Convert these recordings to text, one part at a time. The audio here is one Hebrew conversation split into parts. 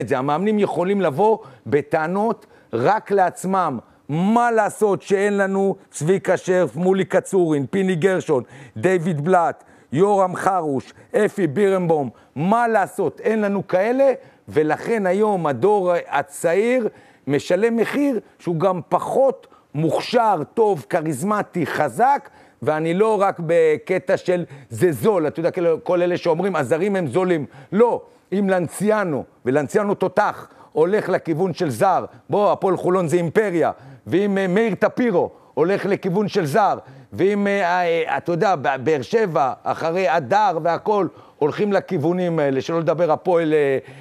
המאמנים יכולים לבוא בטענות רק לעצמם. מה לעשות שאין לנו צביקה שרף, מולי קצורין, פיני גרשון, דיוויד בלאט, יורם חרוש, אפי בירנבום, מה לעשות? אין לנו כאלה, ולכן היום הדור הצעיר משלם מחיר שהוא גם פחות מוכשר, טוב, קריזמטי, חזק, ואני לא רק בקטע של זה זול, אתה יודע, כל אלה שאומרים, הזרים הם זולים. לא, אם לנציאנו, ולנציאנו תותח, הולך לכיוון של זר, בוא, הפועל חולון זה אימפריה, ואם מאיר טפירו הולך לכיוון של זר, ואם, אתה יודע, באר שבע, אחרי הדר והכל, הולכים לכיוונים האלה, שלא לדבר הפועל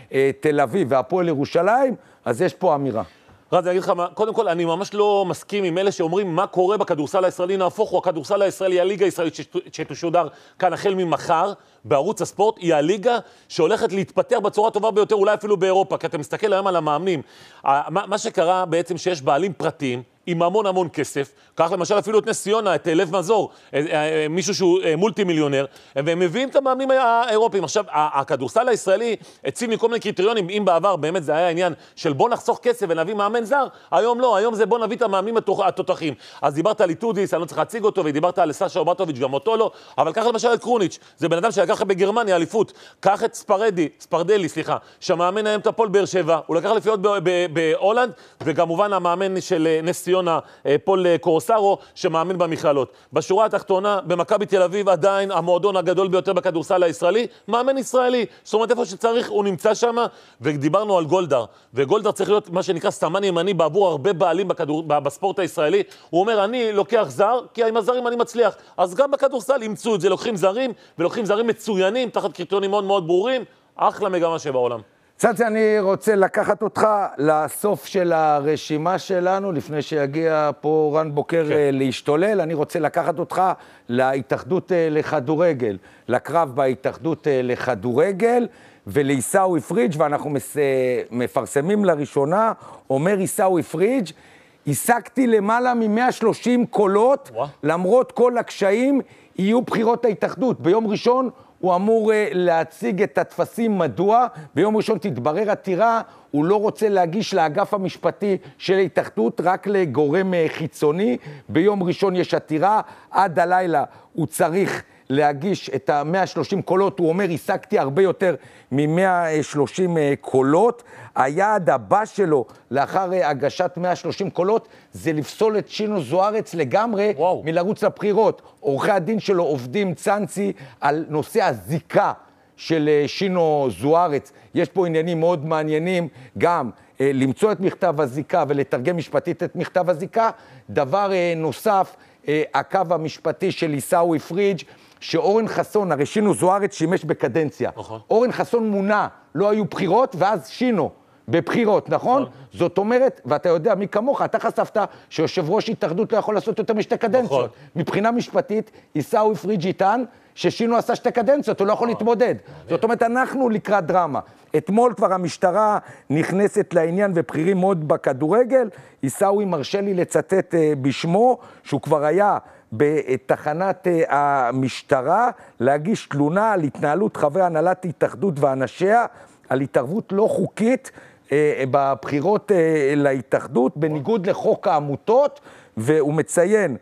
תל אביב והפועל ירושלים, אז יש פה אמירה. רז, אני אגיד לך, קודם כל, אני ממש לא מסכים עם אלה שאומרים מה קורה בכדורסל הישראלי, נהפוך הוא, הכדורסל הישראלי, הליגה הישראלית שתשודר כאן החל ממחר, בערוץ הספורט, היא הליגה שהולכת להתפתח בצורה טובה ביותר, אולי אפילו באירופה, כי אתה מסתכל היום על המאמנים. מה שקרה בעצם שיש בעלים פרטיים, עם המון כסף, כך למשל אפילו את נס ציונה, את לב מזור, מישהו שהוא מולטי מיליונר, והם מביאים את המאמנים האירופיים. עכשיו, הכדורסל הישראלי הציב מכל מיני קריטריונים, אם בעבר באמת זה היה העניין של בוא נחסוך כסף ונביא מאמן זר, היום לא, היום זה בוא נביא את המאמנים התותחים. אז דיברת על איטודיס, אני לא צריך להציג אותו, ודיברת על סשה אוברטוביץ', גם אותו לא, אבל ככה למשל את קרוניץ', זה בן אדם שלקח בגרמניה אליפות, קח את ספרדלי, שמאמן היום את הפועל באר שבע, הוא לקח לפיות בהולנד, וכמובן המאמן של נס ציונה, פול קורסרו, שמאמן במכללות. בשורה התחתונה, במכבי תל אביב עדיין המועדון הגדול ביותר בכדורסל הישראלי, מאמן ישראלי. זאת אומרת, איפה שצריך, הוא נמצא שם, ודיברנו על גולדהר, וגולדהר צריך להיות מה שנקרא סמן ימני בעבור הרבה בעלים בספורט הישראלי. הוא אומר, אני לוקח זר, כי עם הזרים אני מצליח. אז גם בכדורסל ימצאו את זה, לוקחים זרים, ולוקחים זרים מצוינים, תחת קריטריונים מאוד ברורים, אחלה מגמה שבעולם. צאצי, אני רוצה לקחת אותך לסוף של הרשימה שלנו, לפני שיגיע פה רן בוקר להשתולל. אני רוצה לקחת אותך להתאחדות לכדורגל, לקרב בהתאחדות לכדורגל, ולעיסאווי פריג', ואנחנו מפרסמים לראשונה, אומר עיסאווי פריג', השגתי למעלה מ-130 קולות, למרות כל הקשיים, יהיו בחירות ההתאחדות. ביום ראשון הוא אמור להציג את התפסים מדוע, ביום ראשון תתברר עתירה, הוא לא רוצה להגיש לאגף המשפטי של ההתאחדות, רק לגורם חיצוני, ביום ראשון יש עתירה, עד הלילה הוא צריך להגיש את ה-130 קולות, הוא אומר, השגתי הרבה יותר מ-130 קולות, היעד הבא שלו לאחר הגשת 130 קולות, זה לפסול את שינו זוארץ לגמרי מלרוץ לבחירות. עורכי הדין שלו עובדים צאנצי על נושא הזיקה של שינו זוארץ. יש פה עניינים מאוד מעניינים, גם למצוא את מכתב הזיקה ולתרגם משפטית את מכתב הזיקה. דבר נוסף, הקו המשפטי של עיסאווי פריג', שאורן חסון, הרי שינו זוארץ שימש בקדנציה. אורן חסון מונה, לא היו בחירות, ואז שינו בבחירות, נכון? זאת אומרת, ואתה יודע מי כמוך, אתה חשפת שיושב ראש התאחדות לא יכול לעשות יותר משתי קדנציות. מבחינה משפטית, עיסאווי פריג' יטען ששינו עשה שתי קדנציות, הוא לא יכול להתמודד. זאת אומרת, אנחנו לקראת דרמה. אתמול כבר המשטרה נכנסת לעניין ובחירים מאוד בכדורגל, עיסאווי מרשה לי לצטט בשמו, שהוא כבר היה בתחנת המשטרה, להגיש תלונה על התנהלות חברי הנהלת התאחדות ואנשיה, על התערבות לא חוקית בבחירות להתאחדות, בניגוד לחוק העמותות, והוא מציין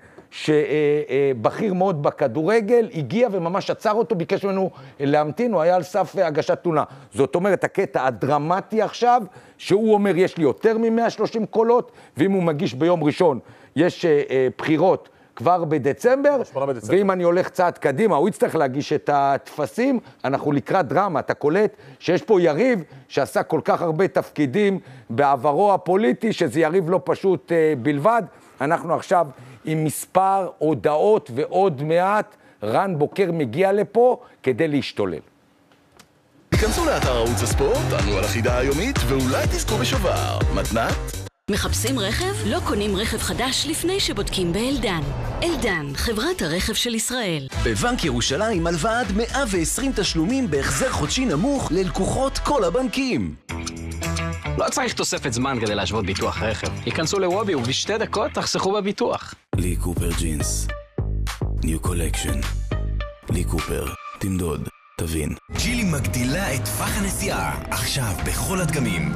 שבכיר מאוד בכדורגל הגיע וממש עצר אותו, ביקש ממנו להמתין, הוא היה על סף הגשת תלונה. זאת אומרת, הקטע הדרמטי עכשיו, שהוא אומר, יש לי יותר מ-130 קולות, ואם הוא מגיש ביום ראשון, יש בחירות כבר בדצמבר, ואם אני הולך צעד קדימה, הוא יצטרך להגיש את התפסים, אנחנו לקראת דרמה. אתה קולט שיש פה יריב שעשה כל כך הרבה תפקידים בעברו הפוליטי, שזה יריב לא פשוט בלבד. אנחנו עכשיו עם מספר הודעות ועוד מעט, רן בוקר מגיע לפה כדי להשתולל. תיכנסו לאתר ערוץ הספורט, ענו על החידה היומית, ואולי תזכו בשובר. מתנת? מחפשים רכב? לא קונים רכב חדש לפני שבודקים באלדן. אלדן, חברת הרכב של ישראל. בבנק ירושלים הלוואה עד 120 תשלומים בהחזר חודשי נמוך ללקוחות כל הבנקים. לא צריך תוספת זמן כדי להשוות ביטוח רכב. היכנסו לוובי ובשתי דקות תחסכו בביטוח. לי קופר ג'ינס. ניו קולקשן. לי קופר. תמדוד. תבין. ג'ילי מגדילה את טווח הנסיעה. עכשיו בכל הדגמים.